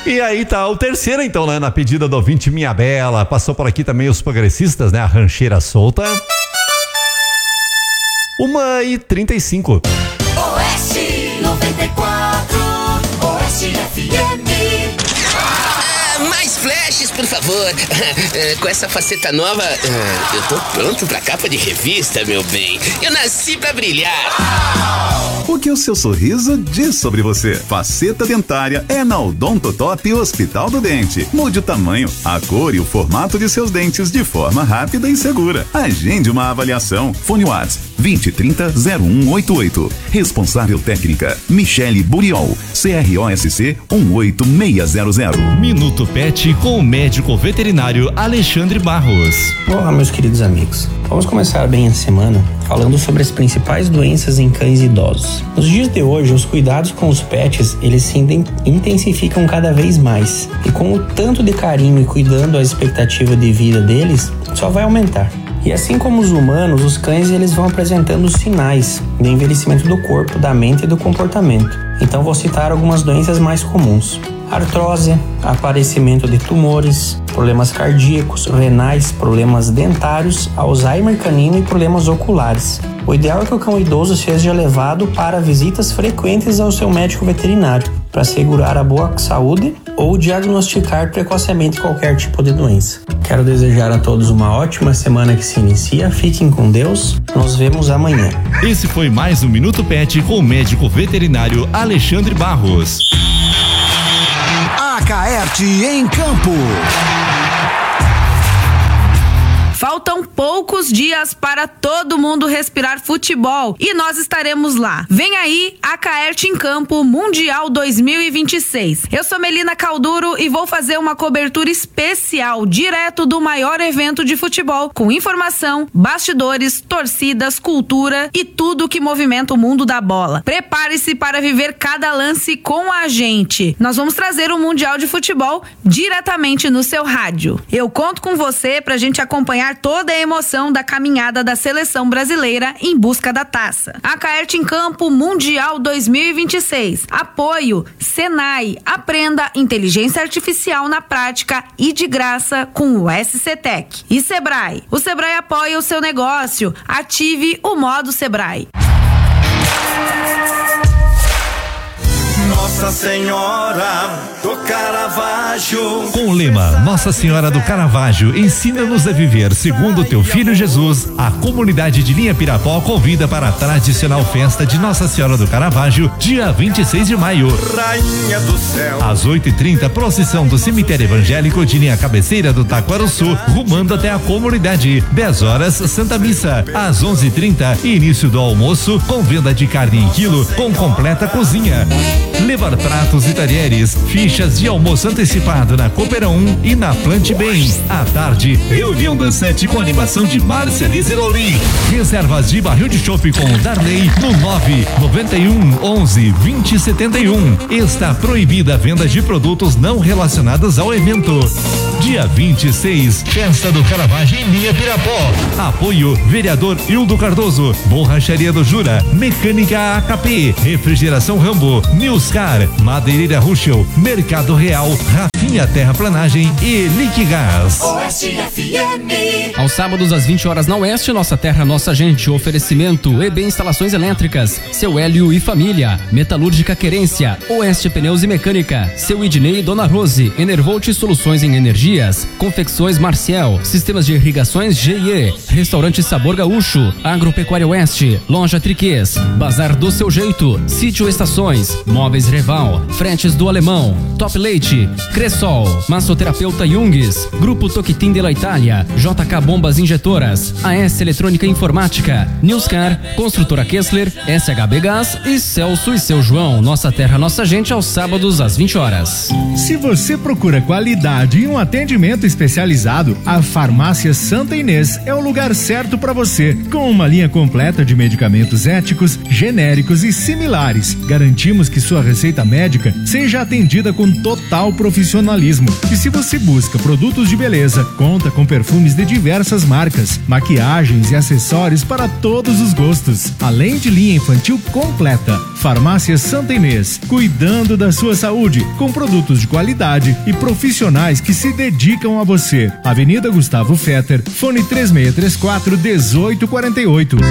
E aí tá o terceiro então, né? Na pedida do ouvinte Minha Bela. Passou por aqui também os progressistas, né? A Rancheira Solta. 1h35. Oeste 94, Oeste FM. Mais flashes, por favor. Com essa faceta nova, eu tô pronto pra capa de revista, meu bem. Eu nasci pra brilhar. O que o seu sorriso diz sobre você? Faceta dentária é na Odontotop Hospital do Dente. Mude o tamanho, a cor e o formato de seus dentes de forma rápida e segura. Agende uma avaliação. Fone WhatsApp 2030-0188. Responsável técnica Michele Buriol, CROSC 18600. Minuto Pet com o médico veterinário Alexandre Barros. Olá, meus queridos amigos. Vamos começar bem a semana falando sobre as principais doenças em cães idosos. Nos dias de hoje, os cuidados com os pets, eles se intensificam cada vez mais. E com o tanto de carinho e cuidando a expectativa de vida deles, só vai aumentar. E assim como os humanos, os cães eles vão apresentando sinais de envelhecimento do corpo, da mente e do comportamento. Então vou citar algumas doenças mais comuns: artrose, aparecimento de tumores, problemas cardíacos, renais, problemas dentários, Alzheimer canino e problemas oculares. O ideal é que o cão idoso seja levado para visitas frequentes ao seu médico veterinário, para assegurar a boa saúde ou diagnosticar precocemente qualquer tipo de doença. Quero desejar a todos uma ótima semana que se inicia. Fiquem com Deus. Nos vemos amanhã. Esse foi mais um Minuto Pet com o médico veterinário Alexandre Barros. Acaerte em campo. Faltam poucos dias para todo mundo respirar futebol e nós estaremos lá. Vem aí a Acaerte em Campo Mundial 2026. Eu sou Melina Calduro e vou fazer uma cobertura especial direto do maior evento de futebol, com informação, bastidores, torcidas, cultura e tudo que movimenta o mundo da bola. Prepare-se para viver cada lance com a gente. Nós vamos trazer o Mundial de Futebol diretamente no seu rádio. Eu conto com você pra gente acompanhar toda a emoção da caminhada da seleção brasileira em busca da taça. Acaerte em Campo Mundial 2026. Apoio Senai. Aprenda inteligência artificial na prática e de graça com o SCTech. E Sebrae. O Sebrae apoia o seu negócio. Ative o modo Sebrae. Nossa Senhora do Caravaggio. Com o lema Nossa Senhora do Caravaggio, ensina-nos a viver segundo teu Filho Jesus, a comunidade de Linha Pirapó convida para a tradicional festa de Nossa Senhora do Caravaggio, dia 26 de maio. Rainha do céu. Às 8h30, procissão do cemitério evangélico de Linha Cabeceira do Taquaruçu, rumando até a comunidade. 10 horas, Santa Missa. Às 11h30, início do almoço, com venda de carne em quilo, com completa cozinha. Levar pratos e talheres, fichas de almoço antecipado na Coopera 1 e na Plante Bem. À tarde, reunião dançante com animação de Márcia Lizerolim. Reservas de barril de chopp com Darley no 991 11 20 71. Está proibida a venda de produtos não relacionados ao evento. Dia 26, Festa do Caravaggio em Linha Pirapó. Apoio vereador Hildo Cardoso, Borracharia do Jura, Mecânica AKP, Refrigeração Rambo, Newscar, Madeireira Ruschel, Mercado Real, Rafinha Terraplanagem e Liquigás. Oeste FM. Aos sábados às 20 horas na Oeste, Nossa Terra, Nossa Gente. Oferecimento EB Instalações Elétricas, Seu Hélio e Família, Metalúrgica Querência, Oeste Pneus e Mecânica, Seu Idnei e Dona Rose, Enervolt Soluções em Energias, Confecções Marcial, Sistemas de Irrigações GIE, Restaurante Sabor Gaúcho, Agropecuária Oeste, Loja Triquês, Bazar do Seu Jeito, Sítio Estações, Móveis Reval, Fretes do Alemão, Top Leite, Cressol, Massoterapeuta Jungs, Grupo Toquitim de la Itália, JK Bombas Injetoras, AS Eletrônica Informática, Newscar, Construtora Kessler, SHB Gás e Celso e Seu João. Nossa Terra, Nossa Gente, aos sábados às 20 horas. Se você procura qualidade em um atendimento atendimento especializado, a Farmácia Santa Inês é o lugar certo para você. Com uma linha completa de medicamentos éticos, genéricos e similares, garantimos que sua receita médica seja atendida com total profissionalismo. E se você busca produtos de beleza, conta com perfumes de diversas marcas, maquiagens e acessórios para todos os gostos, além de linha infantil completa. Farmácia Santa Inês, cuidando da sua saúde, com produtos de qualidade e profissionais que se dedicam a você. Avenida Gustavo Fetter, fone 3634-1848.